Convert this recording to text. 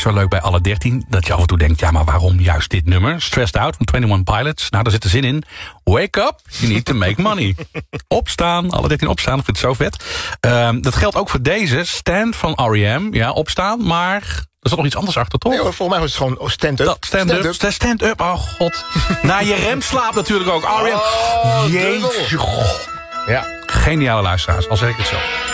zo leuk bij alle 13... dat je af en toe denkt, ja, maar waarom juist dit nummer? Stressed Out van 21 Pilots. Nou, daar zit de zin in. Wake up, you need to make money. Opstaan, alle 13 opstaan, ik vind het zo vet. Dat geldt ook voor deze, Stand van R.E.M. Ja, opstaan, maar... er zat nog iets anders achter, toch? Nee, volgens mij was het gewoon stand-up. Stand-up, oh god. Na je remslaap natuurlijk ook. R.E.M. Jeetje, god. Ja. Geniale luisteraars, al zeg ik het zo.